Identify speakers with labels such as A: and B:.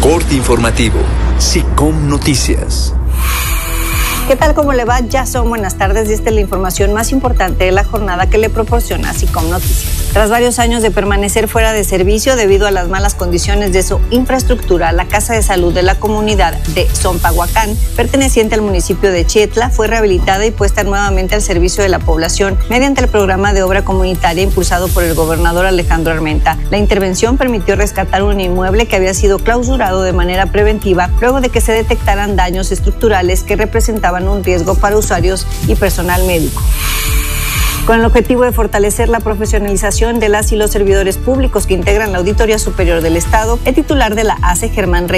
A: Corte informativo, SICOM Noticias.
B: ¿Qué tal? ¿Cómo le va? Ya son buenas tardes y esta es la información más importante de la jornada que le proporciona SICOM Noticias. Tras varios años de permanecer fuera de servicio debido a las malas condiciones de su infraestructura, la Casa de Salud de la comunidad de Zompahuacán, perteneciente al municipio de Chietla, fue rehabilitada y puesta nuevamente al servicio de la población mediante el programa de obra comunitaria impulsado por el gobernador Alejandro Armenta. La intervención permitió rescatar un inmueble que había sido clausurado de manera preventiva luego de que se detectaran daños estructurales que representaban un riesgo para usuarios y personal médico. Con el objetivo de fortalecer la profesionalización de las y los servidores públicos que integran la Auditoría Superior del Estado, el titular de la ACE, Germán Reyes,